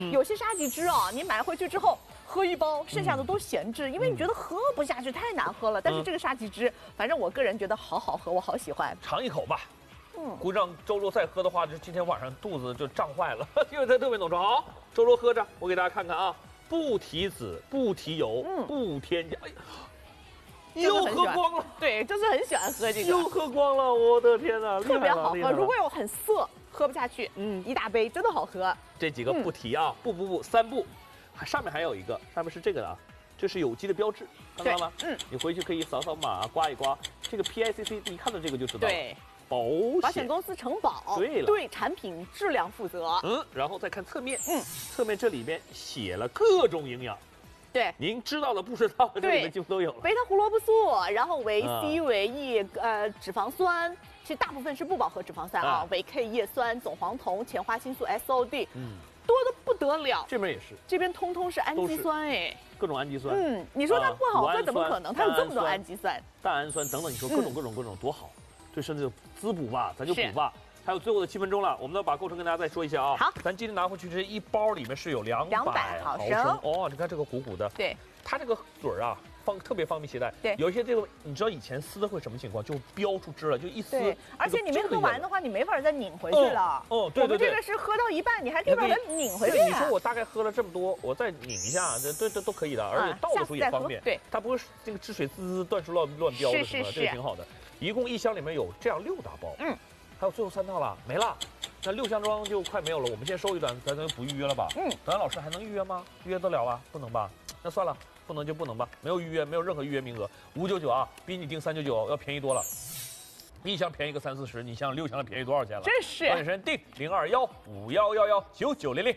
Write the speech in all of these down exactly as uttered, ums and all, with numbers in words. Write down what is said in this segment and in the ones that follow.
有些沙棘汁啊，你买回去之后喝一包，剩下的都闲置，因为你觉得喝不下去，太难喝了。但是这个沙棘汁，反正我个人觉得好好喝，我好喜欢。 尝一口吧。 嗯， 估计让周周再喝的话，就今天晚上肚子就胀坏了，因为它特别浓稠。好，周周喝着，我给大家看看啊，不提籽，不提油，嗯，不添加。哎呀，又喝光了。 对，就是很喜欢喝这个。 又喝光了，我的天哪， 特别好喝。如果有很涩，喝不下去，嗯，一大杯真的好喝。 这几个不提啊，不不不，三不，上面还有一个，上面是这个的啊，这是有机的标志，看到了吗？嗯，你回去可以扫扫码，刮一刮，这个 P I C C 一看到这个就知道了。对。保险保险公司承保， 对了， 对产品质量负责。 嗯，然后再看侧面，嗯，侧面这里边写了各种营养， 对， 您知道的不知道的这里面几乎都有了。 贝塔胡萝卜素，然后维 C、维 E， 呃，脂肪酸，其实大部分是不饱和脂肪酸啊，维 K 叶酸、总黄酮、前花青素 S O D， 嗯，多的不得了。 这边也是， 这边通通是氨基酸，哎， 各种氨基酸。 嗯，你说它不好喝怎么可能？它有这么多氨基酸、 蛋氨酸等等，你说各种各种各种多好。对身体滋补吧，咱就补吧。还有最后的七分钟了，我们要把构成跟大家再说一下啊。 好， 咱今天拿回去这一包里面是有两百毫升哦。你看这个鼓鼓的， 对， 它这个嘴儿啊，方特别方便携带。 对， 有一些这个你知道以前撕的会什么情况？就飙出汁了，就一撕。 对，而且你没喝完的话，你没法再拧回去了。 哦，对对对。 我们这个是喝到一半，你还可以把它拧回去。 你说我大概喝了这么多，我再拧一下，这这这都可以的，而且倒的时候也方便。 对， 它不会这个汁水滋滋断出乱乱飙的什么，这个挺好的。一共一箱里面有这样六大包，嗯，还有最后三套了，没了，那六箱装就快没有了。我们先收一单，咱咱就不预约了吧？嗯，德安老师还能预约吗？预约得了啊？不能吧？那算了，不能就不能吧，没有预约，没有任何预约名额，五九九啊，比你订三九九要便宜多了，一箱便宜个三四十，你想想六箱的便宜多少钱了？ 真是！ 抓紧时间订零二幺五幺幺幺九九零零。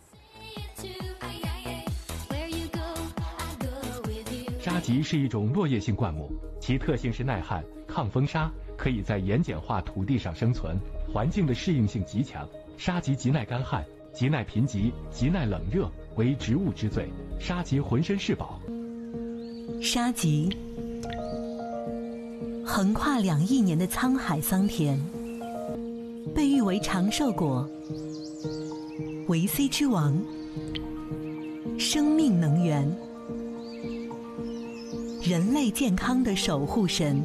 沙棘是一种落叶性灌木，其特性是耐旱、抗风沙，可以在盐碱化土地上生存，环境的适应性极强。沙棘极耐干旱、极耐贫瘠、极耐冷热，为植物之最。沙棘浑身是宝。 沙棘横跨两亿年的沧海桑田，被誉为长寿果、维 C 之王、生命能源、人类健康的守护神。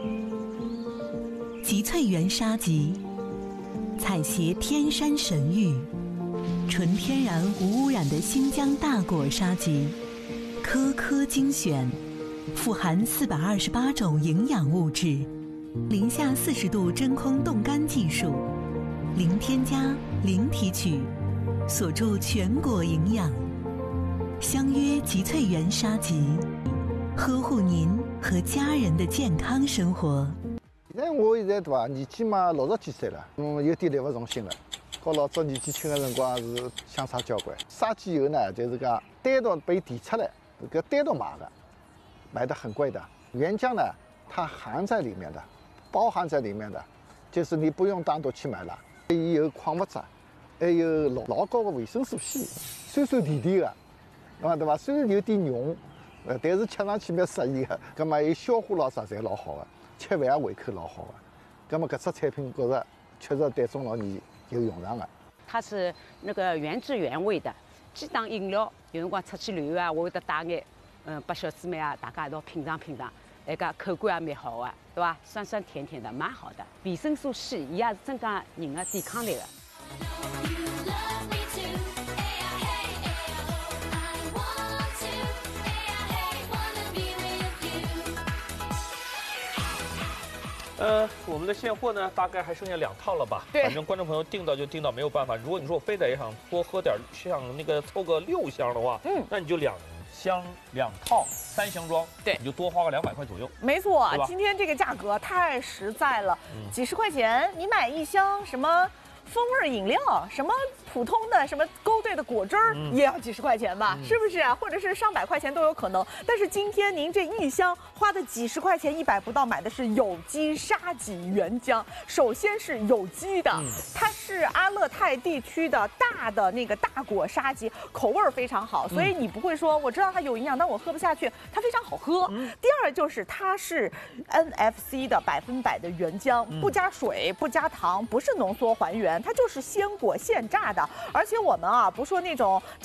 集萃源沙棘，采撷天山神玉，纯天然无污染的新疆大果沙棘，颗颗精选，富含四百二十八种营养物质，零下四十度真空冻干技术，零添加、零提取，锁住全果营养。相约集萃源沙棘，呵护您和家人的健康生活。 现在我现在对伐，年纪嘛六十几岁了，嗯，有点力不从心了。和老早年纪轻的辰光是相差交关。沙棘油呢，就是讲单独被提出来，这个单独买的，买的很贵的。原浆呢，它含在里面的，包含在里面的，就是你不用单独去买了。有矿物质，还有老老高的维生素 C， 酸酸甜甜的，啊对伐？虽然有点浓，呃，但是吃上去蛮适宜的。葛么有消化老啥侪老好的。吃饭也胃口老好的，咁么搿只产品觉着确实对中老年有用场的。 它是那个原汁原味的，既当饮料，有辰光出去旅游啊，我会得带眼，嗯，把小姊妹啊，大家一道品尝品尝，那个口感也蛮好的，对吧？酸酸甜甜的，蛮好的。维生素 C， 伊也是增加人的抵抗力的。 呃，我们的现货呢，大概还剩下两套了吧？ 对， 反正观众朋友订到就订到，没有办法。如果你说我非得想多喝点，像那个凑个六箱的话，嗯，那你就两箱两套三箱装，对，你就多花个两百块左右。 没错，今天这个价格太实在了，嗯、几十块钱你买一箱什么风味饮料，什么普通的什么勾兑的果汁儿、嗯、也要几十块钱吧，嗯、是不是啊？或者是上百块钱都有可能。但是今天您这一箱花的几十块钱，一百不到，买的是有机沙棘原浆。首先是有机的，嗯、它是阿勒泰地区的大的那个大果沙棘，口味非常好，所以你不会说我知道它有营养，但我喝不下去，它非常好喝。嗯、第二就是它是 N F C 的百分百的原浆，嗯、不加水，不加糖，不是浓缩还原。 它就是鲜果现榨的，而且我们啊不说那种。